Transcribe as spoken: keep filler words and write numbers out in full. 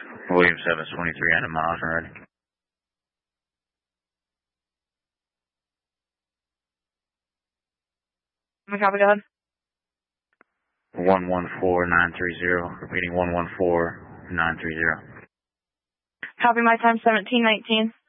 William seven twenty-three, out of miles and ready. Copy, go ahead. one one four nine three zero, repeating one one four nine three zero. Copy, my time seventeen nineteen.